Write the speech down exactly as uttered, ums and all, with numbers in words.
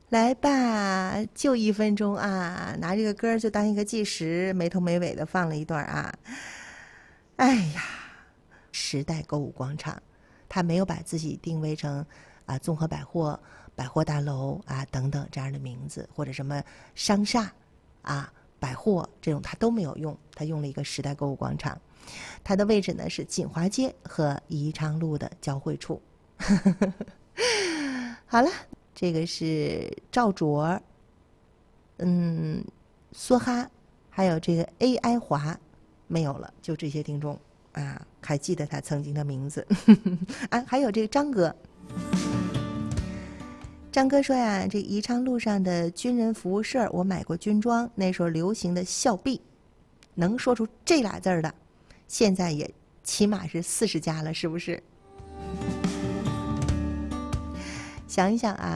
来吧，就一分钟啊！拿这个歌就当一个计时，没头没尾的放了一段啊。哎呀，时代购物广场，他没有把自己定位成啊综合百货、百货大楼啊等等这样的名字，或者什么商厦啊、百货这种，他都没有用，他用了一个时代购物广场。它的位置呢是锦华街和宜昌路的交汇处。好了，这个是赵卓，嗯，梭哈，还有这个 A I 华，没有了，就这些听众啊，还记得他曾经的名字啊，还有这个张哥。张哥说呀，这宜昌路上的军人服务社，我买过军装，那时候流行的校臂，能说出这俩字儿的，现在也起码是四十家了，是不是？想一想啊。